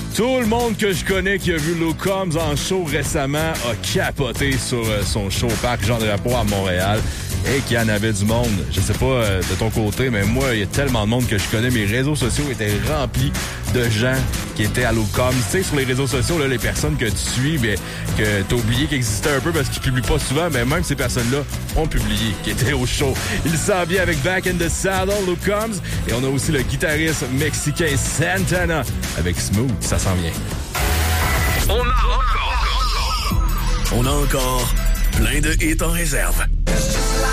Tout le monde que je connais qui a vu Luke Combs en show récemment a capoté sur son show au Parc Jean-Drapeau à Montréal et qu'il y en avait du monde. Je sais pas de ton côté, mais moi, il y a tellement de monde que je connais. Mes réseaux sociaux étaient remplis de gens qui étaient à Luke Combs. Tu sais, sur les réseaux sociaux, là, les personnes que tu suis, mais que t'as oublié qu'ils existaient un peu parce qu'ils publient pas souvent, mais même ces personnes-là ont publié, qui étaient au show. Il s'en vient avec Back in the Saddle, Luke Combs, et on a aussi le guitariste mexicain Santana avec Smooth. Ça s'en vient. On a encore plein de hits en réserve.